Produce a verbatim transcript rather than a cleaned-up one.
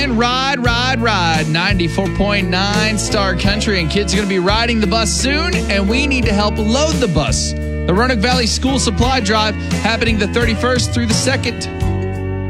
And ride, ride, ride. ninety-four point nine Star Country. And kids are going to be riding the bus soon, and we need to help load the bus. The Roanoke Valley School Supply Drive happening the thirty-first through the second.